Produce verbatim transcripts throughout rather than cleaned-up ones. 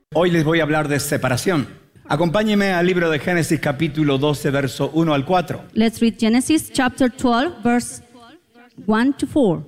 Hoy les voy a hablar de separación. Acompáñenme al libro de Génesis capítulo doce, verso uno al cuatro. Let's read Genesis chapter twelve, verse one to four.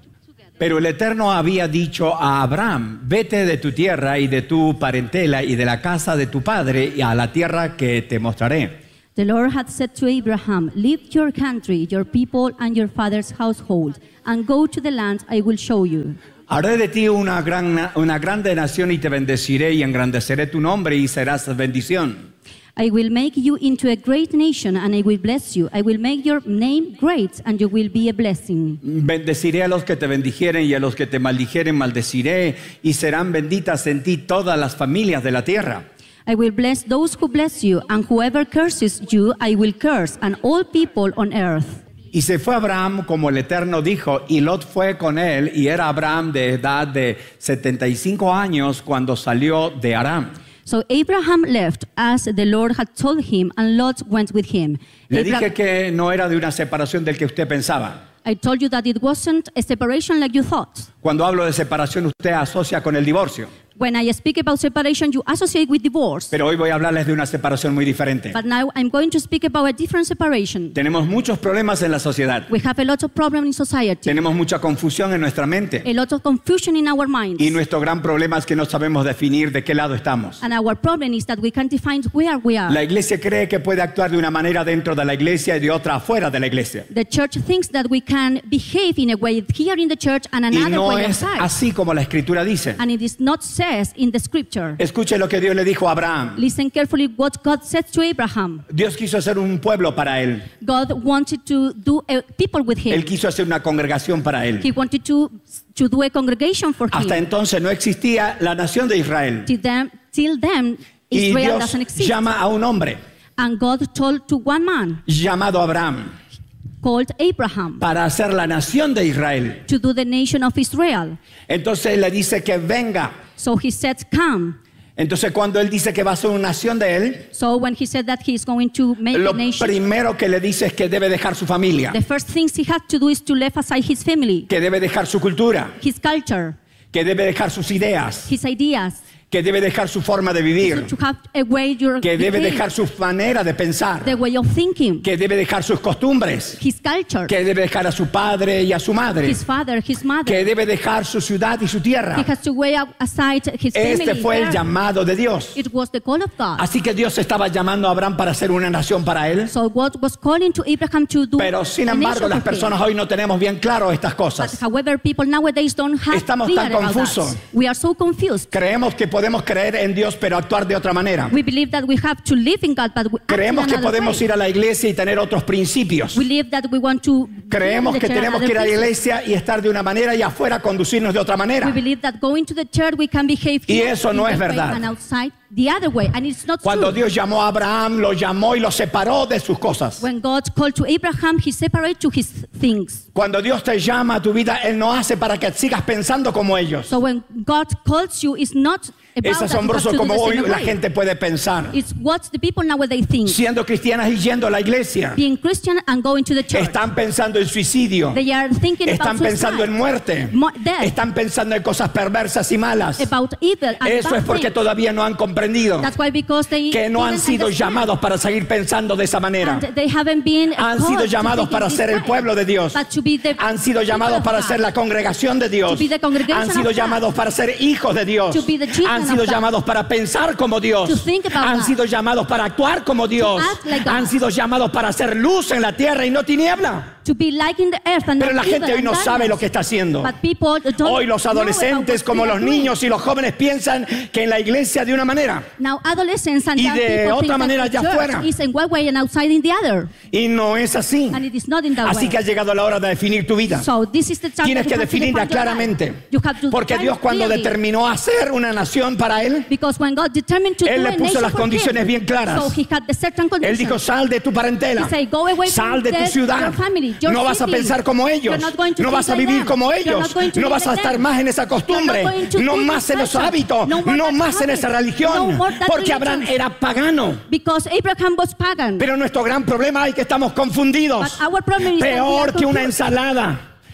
Pero el Eterno había dicho a Abraham: vete de tu tierra y de tu parentela y de la casa de tu padre y a la tierra que te mostraré. The Lord had said to Abraham, leave your country, your people, and your father's household, and go to the land I will show you. Haré de ti una, gran, una grande nación y te bendeciré y engrandeceré tu nombre y serás bendición. I will make you into a great nation and I will bless you. I will make your name great and you will be a blessing. Bendeciré a los que te bendijeren y a los que te maldijeren maldeciré y serán benditas en ti todas las familias de la tierra. I will bless those who bless you, and whoever curses you I will curse, and all people on earth. Y se fue Abraham como el Eterno dijo, y Lot fue con él, y era Abraham de edad de setenta y cinco años cuando salió de Aram. So Abraham left as the Lord had told him, and Lot went with him. Le Abra- dije que no era de una separación del que usted pensaba. I told you that it wasn't a separation like you thought. Cuando hablo de separación, usted asocia con el divorcio. When I speak about separation, you associate with divorce. Pero hoy voy a hablarles de una separación muy diferente. But now I'm going to speak about a different separation. Tenemos muchos problemas en la sociedad. We have a lot of problems in society, Tenemos mucha confusión en nuestra mente. a lot of confusion in our minds. Y nuestro gran problema es que no sabemos definir de qué lado estamos. And our problem is that we can't define where we are. La iglesia cree que puede actuar de una manera dentro de la iglesia y de otra afuera de la iglesia. The church thinks that we can behave in a way here in the church and Y another no way es outside. así como la escritura dice. And it is not says in the scripture. Escuche lo que Dios le dijo a Abraham. Listen carefully what God said to Abraham. Dios quiso hacer un pueblo para él. God wanted to do a people with him. Él quiso hacer una congregación para él. He wanted to, to do a congregation for Hasta him. entonces no existía la nación de Israel. Till then, till then Y Israel Dios doesn't exist. llama a un hombre And God told to one man llamado Abraham called Abraham para hacer la nación de Israel. to do the nation of Israel. Entonces le dice que venga. So he said, come. Entonces cuando él dice que va a ser una nación de él, So when he said that he's going to make lo a nation, primero que le dice es que debe dejar su familia, the first things he had to do is to leave aside his family, que debe dejar su cultura, his culture, que debe dejar sus ideas, his ideas, que debe dejar su forma de vivir, to have a way your que debe behave, dejar su manera de pensar, the way of thinking, que debe dejar sus costumbres, his culture, que debe dejar a su padre y a su madre, his father, his mother. que debe dejar su ciudad y su He tierra. has to weigh out aside his family. Este fue el there. llamado de Dios. It was the call of God. Así que Dios estaba llamando a Abraham para ser una nación para él. So God was calling to Abraham to do Pero sin a embargo nation las for him. personas hoy no tenemos bien claro estas But cosas. however, people nowadays don't have Estamos clear tan about confusos. that. We are so confused. Creemos que podemos creer en Dios pero actuar de otra manera. We believe that we have to live in God, but we act in Creemos que another podemos way. ir a la iglesia y tener otros principios. We believe that we want to Creemos que the church tenemos que ir a la another iglesia y estar de una manera y afuera conducirnos de otra place. manera. We believe that going to the church we can behave Y here eso in no this es way verdad. and outside the other way, and it's not Cuando true. Dios llamó a Abraham, lo llamó y lo separó de sus cosas. When God called to Abraham, he separated to his things. Cuando Dios te llama a tu vida, Él no hace para que sigas pensando como ellos. So when God calls you, it's not about Es that you have asombroso to do como the hoy same la way. gente puede pensar. It's what the people nowadays think. Siendo cristianas y yendo a la iglesia, Being Christian and going to the church. están pensando en suicidio, They are thinking están about pensando suicide, en muerte, mo- death, están pensando en cosas perversas y malas. about evil and Eso bad es porque things. todavía no han comprendido That's why because they que no han didn't sido understand llamados para seguir pensando de esa manera. and they haven't been Han called sido to llamados think para in this ser el way, pueblo de Dios. but to be the Han sido people llamados of para God, ser la congregación de Dios. To be the congregation Han sido of God. llamados para ser hijos de Dios. To be the children Han sido of God. llamados para pensar como Dios. To think about Han God. sido llamados para actuar como Dios. act like God. Han sido llamados para hacer luz en la tierra y no tiniebla. to be like in the earth and Pero not la gente evil hoy and no darkness. sabe lo que está haciendo. But people don't Hoy los know about adolescentes what como they los are doing. niños y los jóvenes piensan que en la iglesia de una manera Now adolescents and y young de people otra think that manera the allá church afuera. is in one way and outside in the other, y no es así. and it is not in that Así way. que ha llegado la hora de definir tu vida. So this is the time Tienes that que you have to definirla define your claramente. life. You have to Porque define Dios it cuando clearly. determinó hacer una nación para Él, Because when God determined to Él do le a puso nation las for condiciones him, bien claras. so he had the certain Él conditions. dijo, sal de tu parentela, He said, go away from sal de tu their- ciudad, your family, your no vas a city. pensar como ellos, You're not going to no think vas a like vivir them. como You're ellos, not going to no live vas a like estar them. más en esa costumbre, You're not going to no do más this en esos culture. hábitos, No more no that más en habit. esa No religión, more that porque religion. Abraham era pagano. Because Abraham was pagan. Pero nuestro gran problema es que estamos confundidos, But our problem is that we are peor que una confused. ensalada.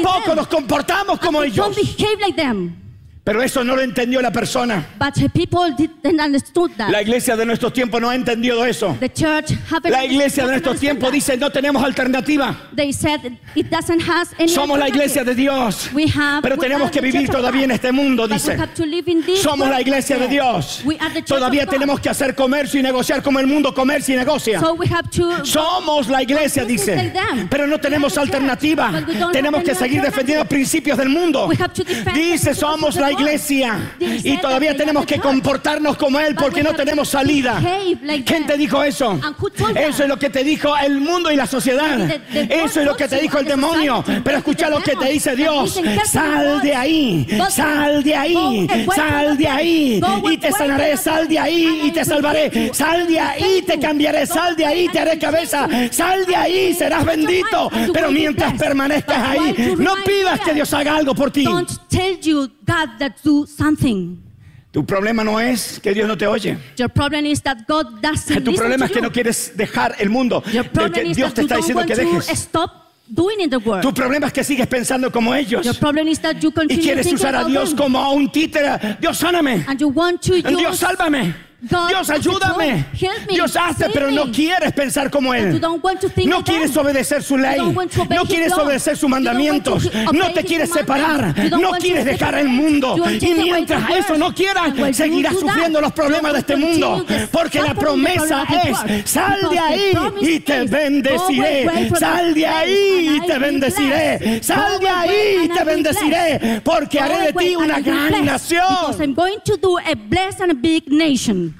like tampoco them. nos comportamos como And we ellos. don't behave like them. Pero eso no lo entendió la persona. But people didn't understood that. La iglesia de nuestros tiempos no ha entendido eso. The church haven't La iglesia de nuestros tiempos dice, no tenemos alternativa. They said it doesn't has any Somos la iglesia de Dios, we have, pero we tenemos are que the vivir church of todavía en God. este mundo, But dice. we have to live in this Somos la world. iglesia de Dios. We are the church Todavía of God. tenemos que hacer comercio y negociar como el mundo comercia y negocia. So we have to Somos la iglesia, dice. Pero no tenemos alternativa. Tenemos que seguir defendiendo principios del mundo. Dice, somos la iglesia. Y todavía tenemos que comportarnos como Él porque no tenemos salida. ¿Quién te dijo eso? Eso es lo que te dijo el mundo y la sociedad. Eso es lo que te dijo el demonio. Pero escucha lo que te dice Dios. Sal de ahí, sal de ahí, sal de ahí y te sanaré, sal de ahí y te salvaré, sal de ahí, te cambiaré, sal de ahí, te haré cabeza, sal de ahí, serás bendito. Pero mientras permanezcas ahí, no pidas que Dios haga algo por ti. Don't tell you God that do something. Tu problema no es que Dios no te oye. Your problem is that God doesn't Tu listen problema es to que you. no quieres dejar el mundo Your del problem que is Dios that te you está don't diciendo want que to dejes. stop doing in the world. Tu problema es que sigues pensando como ellos Your problem is that you y continue quieres thinking usar a about Dios them. como a un títere. Dios, sáname. And you want to use Dios, sálvame. God Dios, as a ayúdame. toy. Help me, Dios hace, save pero no me. quieres pensar como You Él. don't want to think No like quieres them. obedecer su You ley. don't want to obey No his quieres law. obedecer sus You don't want mandamientos. to obey No te his quieres commandments. separar. You don't No want quieres to dejar el separate. mundo. You want to Y take away mientras the eso no world. quieras, And when you seguirás do that, sufriendo los you problemas de este will mundo. continue the Porque la suffering promesa of the es, world. sal de Because the ahí promise y te is, bendeciré. go away from Sal the de place ahí and y I te will bendeciré. bless. Sal de Go away ahí y and te I will bendeciré. bless. Porque Go haré de away ti and una I will gran bless. nación. Because I'm going to do a blessed and a big nation.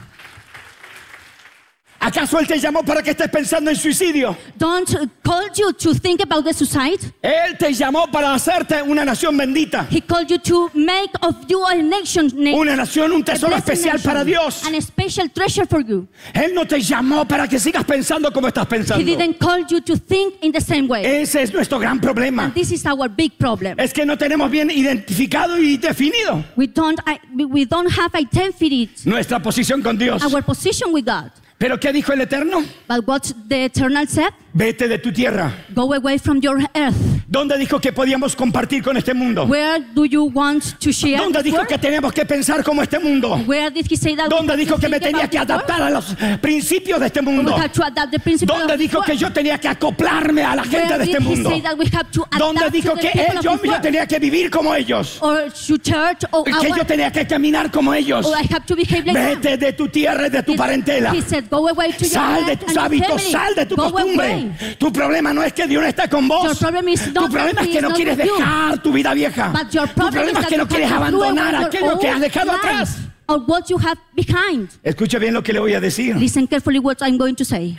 ¿Acaso Él te llamó para que estés pensando en suicidio? Don't call you to think about the suicide. Él te llamó para hacerte una nación bendita. He called you to make of you a nation, na- Una nación, un a tesoro blessed especial nation, para Dios. and a special treasure for you. Él no te llamó para que sigas pensando como estás He pensando. didn't call you to think in the same way. Ese es nuestro gran problema. And this is our big problem. Es que no tenemos bien identificado y definido We don't, I, we don't have identified nuestra posición con Dios. our position with God. ¿Pero qué dijo el Eterno? But what the Eternal said, Vete de tu tierra. go away from your earth. ¿Dónde dijo que podíamos compartir con este mundo? Where do you want to share ¿Dónde this dijo world? que tenemos que pensar como este mundo? Where did he say that we ¿Dónde have dijo to que me think tenía about que this world? adaptar a los principios de este We mundo? have to adapt the principle ¿Dónde of dijo this que world? yo tenía que acoplarme a la gente Where de did este he mundo? say that we have to ¿Dónde adapt dijo to the que people él, of yo, this yo world? tenía que vivir como ellos? Or to church, or, Que our, yo tenía que caminar como ellos. or I have to behave like that. Vete de tu tierra y de tu He- parentela. He said, go away to Sal your de land tus and your hábitos, family. sal de tu Go costumbre. away. Tu problema no es que Dios no está con vos. Your problem is Tu not problema that es he que is no not quieres with you. dejar tu vida vieja. But your Tu problem problema is es que no that you quieres have to throw abandonar away aquello your que has old dejado life atrás. or what you have behind. Escucha bien lo que le voy a decir. Listen carefully what I'm going to say.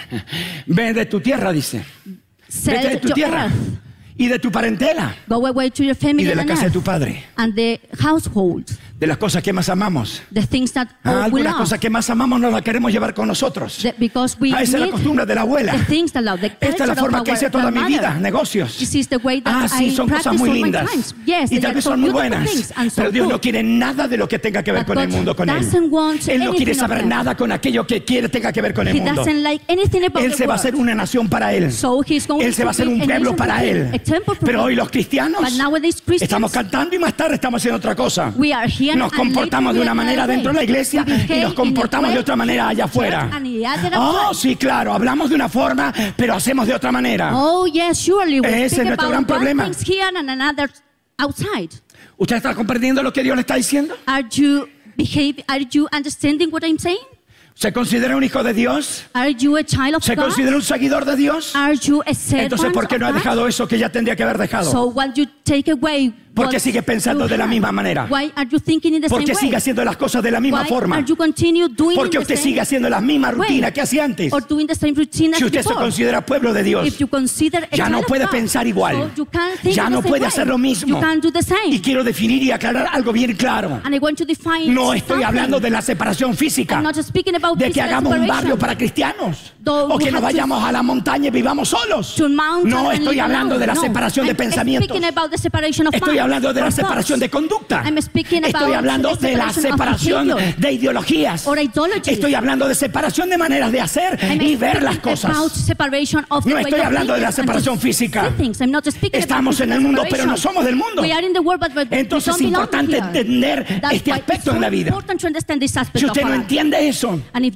Ve de tu tierra, dice. Vete de Sell tu your tierra earth. y de tu parentela Go away to your y family de la and casa de earth tu padre. and the household, De las cosas que más amamos. the things that Ah, all we algunas love. cosas que más amamos no las queremos llevar con nosotros. The- because we Ah, esa es la need costumbre de la abuela. the things that love, the Esta es la culture forma of que our hice toda mi vida, grandmother. negocios. This is the way that Ah, sí, I son cosas practice muy all my lindas. times. Yes, Y they tal are vez so son muy beautiful buenas. things and so Pero Dios good. no quiere nada de lo que tenga que ver But con el God mundo, con Él. doesn't want Él no quiere anything of saber them. nada con aquello que quiere tenga que ver con el He mundo. doesn't like anything about Él the se va a world. hacer una nación para Él. So he's going Él se to va a hacer be un a pueblo nation para for him, Él. a temple for Pero him. hoy los cristianos But nowadays Christians, estamos cantando y más tarde estamos haciendo otra cosa. we are here Nos and comportamos later de we una are manera another dentro de la way. iglesia We y behave nos comportamos in de a otra manera allá afuera. and the other Oh, way. sí, claro, hablamos de una forma, pero hacemos de otra manera. Oh yes, surely we Ese es speak nuestro about gran one problema. things here and another outside. ¿Usted está comprendiendo lo que Dios le está diciendo? Are you behave? Are you understanding what I'm saying? ¿Se considera un hijo de Dios? Are you a child of ¿Se God? considera un seguidor de Dios? Are you a servant Entonces, ¿por qué no ha of God? dejado eso que ya tendría que haber dejado? So what you take away? ¿Por qué what sigue pensando you de la have? misma manera? Why are you thinking in the ¿Por same qué way? sigue haciendo las cosas de la misma Why forma? are you continue doing Porque in the usted same sigue haciendo las mismas way? rutinas que hacía antes. Or doing the same routine as Si usted se before? considera pueblo de Dios, If you consider a ya no child of puede God, pensar igual. so you can't think Ya in no the same puede way. hacer lo mismo. You can't do the same. Y quiero definir y aclarar algo bien claro. And I want to define No estoy something. hablando de la separación física, I'm not speaking about de que physical hagamos un separation. barrio para cristianos Though o que we nos have to- vayamos a la montaña y vivamos solos. To mountain No and estoy live hablando alone. de la No. separación de I'm pensamientos. speaking about the separation of Estoy mind. hablando de la separación de conducta. Estoy hablando de la separación de ideologías. Estoy hablando de separación de maneras de hacer y ver las cosas. No estoy hablando de la separación física. Estamos en el mundo, pero no somos del mundo. Entonces es importante entender este aspecto en la vida. Si usted no entiende eso,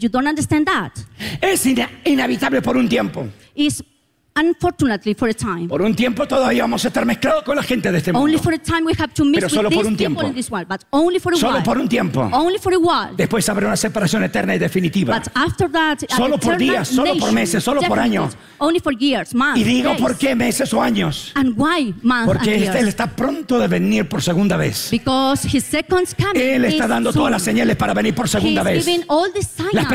es ina- inevitable por un tiempo. Unfortunately, for a time. Por un tiempo todavía vamos a estar mezclados con la gente de este mundo. Only for a time we have to mix Pero solo with por un these people tiempo. in this world, but only for a Solo while. por un tiempo. Only for a while. Después habrá una separación eterna y definitiva. But after that, an Solo por eternal días, solo por nation, meses, solo por definitely. años. Only for years, months, Y digo days. por qué meses o años. And why months Porque and este- years? Él está pronto de venir por segunda vez. Because his second coming Él está is dando soon. todas las señales para venir por segunda He's vez. giving all the signs Las